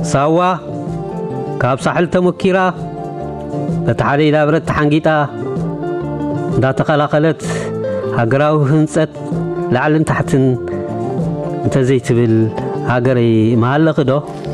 ሳዋ ካብ ሳሕል ተመኪራ በተሓደ ኢላ ብረት ተሓንጊጣ እንዳተኸላኸለት ሃገራዊ ህንጸት ላዕልን ታሕትን እንተዘይትብል ሃገረይ መሃለኽ ዶ